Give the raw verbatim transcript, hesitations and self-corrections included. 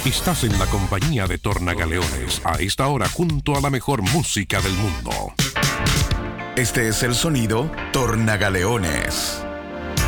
Estás en la compañía de Tornagaleones, a esta hora junto a la mejor música del mundo. Este es el sonido Tornagaleones.